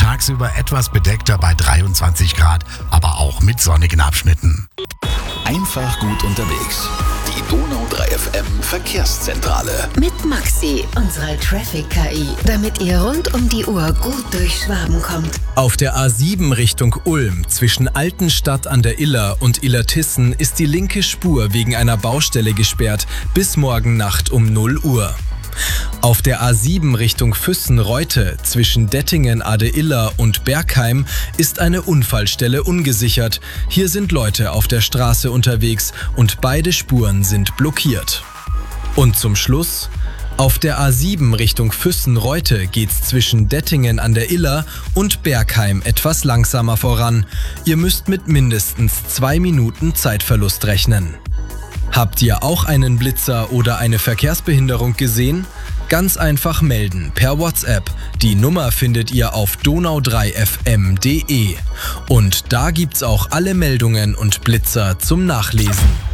tagsüber etwas bedeckter bei 23 Grad, aber auch mit sonnigen Abschnitten. Einfach gut unterwegs. Die Donau 3 FM Verkehrszentrale. Mit Maxi, unserer Traffic-KI, damit ihr rund um die Uhr gut durch Schwaben kommt. Auf der A7 Richtung Ulm zwischen Altenstadt an der Iller und Illertissen ist die linke Spur wegen einer Baustelle gesperrt bis morgen Nacht um 0 Uhr. Auf der A7 Richtung Füssen-Reute zwischen Dettingen an der Iller und Bergheim ist eine Unfallstelle ungesichert. Hier sind Leute auf der Straße unterwegs und beide Spuren sind blockiert. Und zum Schluss: Auf der A7 Richtung Füssen-Reute geht's zwischen Dettingen an der Iller und Bergheim etwas langsamer voran. Ihr müsst mit mindestens 2 Minuten Zeitverlust rechnen. Habt ihr auch einen Blitzer oder eine Verkehrsbehinderung gesehen? Ganz einfach melden per WhatsApp. Die Nummer findet ihr auf donau3fm.de. Und da gibt's auch alle Meldungen und Blitzer zum Nachlesen.